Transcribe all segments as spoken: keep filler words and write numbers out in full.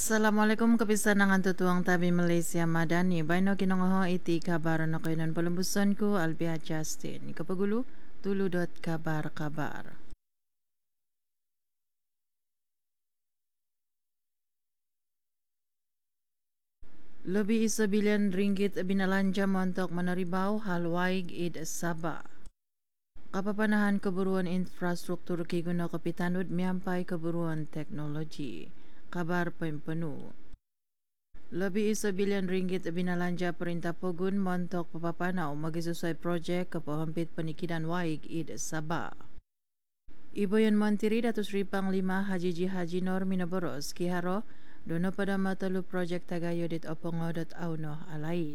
Assalamualaikum kapisanangan tutuang tabi Malaysia Madani. Baino kinongoho iti kabar na kayo ng palumbusan ko, Albia Justin. Kapagulo, tuludot kabar-kabar. Lebih isa bilyan ringgit binalanja montok manaribaw halwaig id Sabah. Kapapanahan keburuan infrastruktur kiguno kapitanud miyampay keburuan teknologi. Kabar pempenu. Lebih isa bilyan ringgit binalanja Perintah Pogun montok papapanaw magisusay projek kapahampit panikidan waig id Sabah. Iboyan Mantiri Datus Ripang lima Haji Ji Haji Nor Minaboros Kiharo dono pada matalu projek tagayo dit opongodot auno alaid.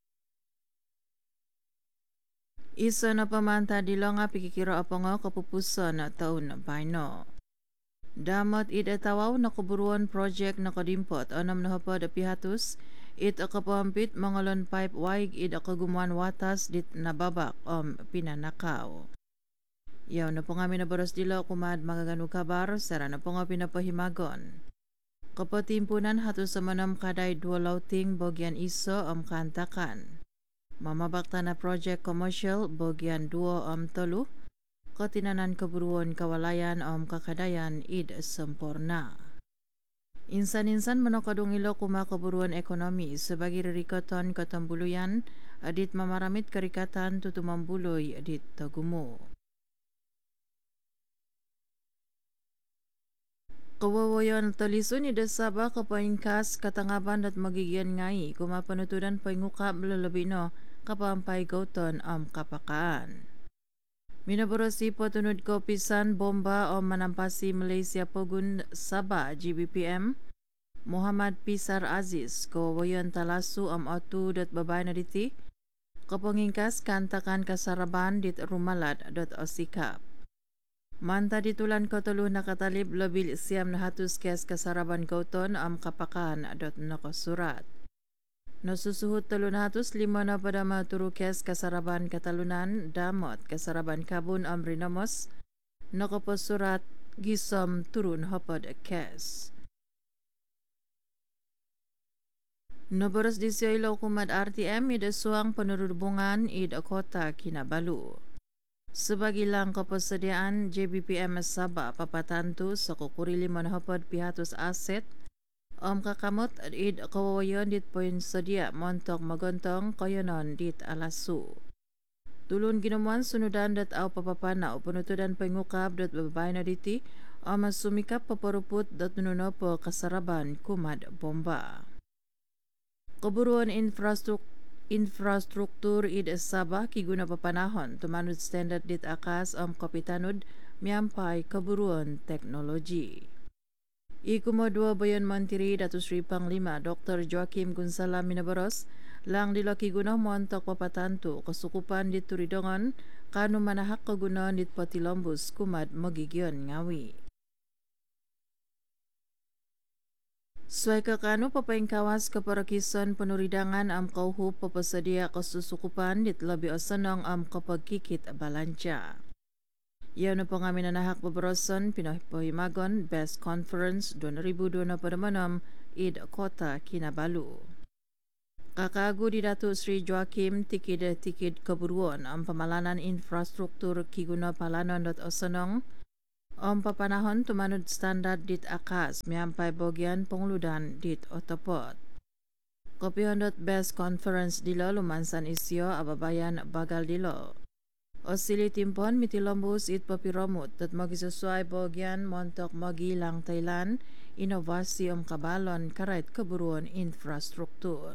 Isa na pamanta dilonga pikikiro opongo kapupusan na taon baino. Damot ida tawaw na kuburuan project na kadimpot anam na hapad apihatus it akapampit mangalon pipe waig id akagumuan watas dit nababak om pinanakaw. Yaw na po nga minabaros dilo kumad magaganu kabar sara na po nga pinapahimagon. Kapatimpunan hatu sa manam kaday dua ting bogyan iso om kantakan. Mamabakta na project commercial bogyan duo om tolu. Katinanan keburuan kawalayan om kakadayan id sempurna. Insan-insan manokadung ilo kuma keburuan ekonomi sebagai rikoton katambuluyan adit mamaramit kerikatan tutumambuloy adit tagumo. Kawawayan talisun ida Sabah kapaingkas katangaban at magigyan ngai kuma panutudan paingukap lalabino kapampay gauton om kapakaan. Minaborasi po tunod ko pisan bomba o manampasi Malaysia Pogun Sabah G B P M Muhammad Pisar Aziz ko wayon talasu am otu dot babay na diti kapangingkas kantakan kasaraban dit rumalat dot osikap. Manta ditulan ko tulo nakatalib labil siyam na hatus kes kasaraban kauton am kapakan dot nakasurat. Nasusuhut talun hatus lima na pada maturu kes kasaraban katalunan damot kasaraban kabun am rinamos nakapasurat gisom turun hapad kes. Nabaras di siya ilaw kumad R T M ida suang penurubungan ida kota Kinabalu. Sebagilang kapasadiaan J B P M Sabah papatantu sa kukuri lima na hapad pihatus aset Om kakamot id kawawayon dit poin sadia montok magontong koyonon dit alasu. Tulun ginamuan sunudan dat aw papapana o panutudan pangukab dat babay na diti o masumikap paparuput dat nunopo kasaraban kumad bomba. Keburuan infrastruktur infrastruktur id Sabah kiguna papanahon tumanod standard dit akas om kapitanud miyampay keburuan teknologi. Ikumodua Bayan Mantiri Datus Ripang lima Doktor Joaquim Gonzala Minabaros lang dilaki guna montok papatanto kasukupan dit turidongan kanu manahak kagunan dit patilombus kumad magigyon ngawi. Suay kakano papaingkawas kaparakisan panuridangan am kauhup papasadia kasusukupan dit labi asanong am kapagkikit balanja. Yaw na po nga minanahak babarosan pinahimagon Best Conference dua ribu dua na padamanam id Kota Kinabalu. Kakagu di Datuk Sri Joaquim tikid-tikid keburuan ang pamalanan infrastruktur kiguna palanon dot osanong ang papanahon tumanod standard dit akas miyampay bogyan pangludan dit otopot. Kopihon dot Best Conference dilo lumansan isyo ababayan bagal dilo. Osili timpon mitilombus it papiromut at magisusway bogyan montok magilang Thailand inovasi om kabalon karait keburuan infrastruktur.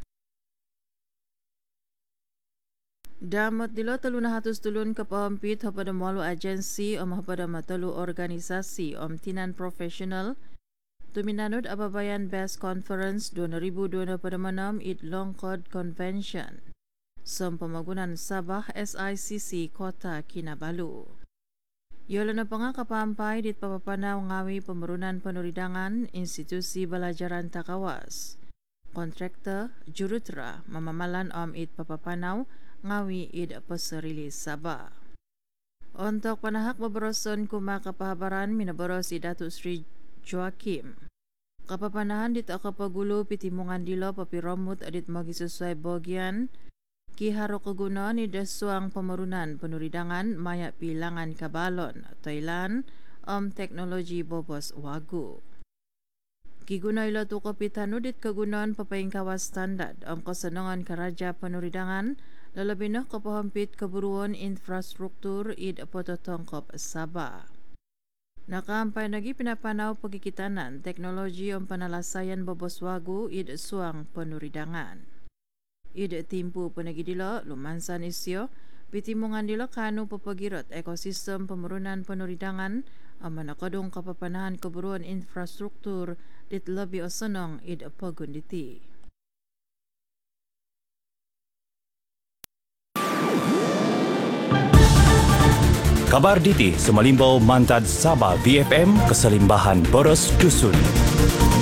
Damot dilo talun na hatos tulun kapahampit hapada molo agency om hapada matalu organisasi om tinan professional tuminanod ababayan Best Conference dua ribu dua na padamanam it Longkod Convention. Sa pamagunan Sabah S I C C Kota Kinabalu. Yola na pa nga kapampay dit papapanaw ngawi pamarunan panuridangan institusi balajaran takawas. Kontraktor jurutra mamamalan om it papapanaw ngawi id pasarili Sabah. Untuk panahak babaroson kumakapahabaran minabaros si Datuk Sri Joaquim. Kapapanahan dit akapagulo pitimungan dilo papiromut adit magisesuai bagian kiharo kagunon ni desuang pemarunan penuridangan maya pilangan kabalon Thailand om teknologi bobos wagu. Kigunay lo tu kapitano dit kagunon papaingkawas standard om kasanangan karaja penuridangan lalabi na kapahampit kaburuan infrastruktur id pototongkop Sabah. Nakampay nagi pinapanaw pagkikitanan teknologi om panalasayan bobos wagu id suang penuridangan. Id timpu panagidilo lumansan isyo pitimungan dilo kanu papagirot ekosistem pemerunan penuridangan ang manakadong kapapanahan keburuan infrastruktur dit labi osanong id pagunditi. Kabar diti Semalimbaw Mantad Sabah V F M Keselimbahan Boros Dusun.